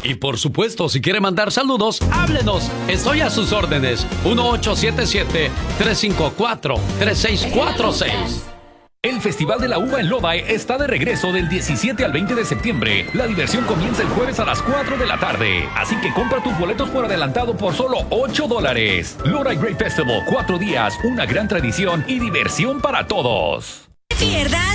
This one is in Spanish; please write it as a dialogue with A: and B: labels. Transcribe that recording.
A: Y por supuesto, si quiere mandar saludos, háblenos. Estoy a sus órdenes. 1877-354-3646.
B: El Festival de la Uva en Lodae está de regreso del 17 al 20 de septiembre. La diversión comienza el jueves a las 4 de la tarde. Así que compra tus boletos por adelantado por solo $8. Lodae Grape Festival, 4 días, una gran tradición y diversión para todos.
C: Pierdas